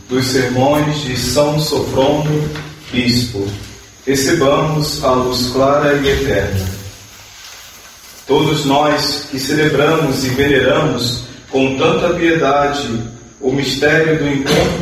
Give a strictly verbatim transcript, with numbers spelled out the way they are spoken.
dos sermões de São Sofrono, Bispo. Recebamos a luz clara e eterna. Todos nós que celebramos e veneramos com tanta piedade o mistério do encontro